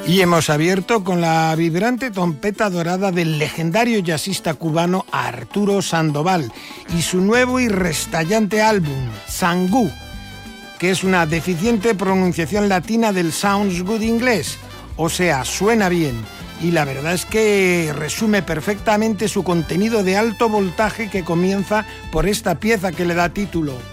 Y hemos abierto con la vibrante trompeta dorada del legendario jazzista cubano Arturo Sandoval y su nuevo y restallante álbum, Sangú, que es una deficiente pronunciación latina del sounds good inglés, o sea, suena bien, y la verdad es que resume perfectamente su contenido de alto voltaje que comienza por esta pieza que le da título.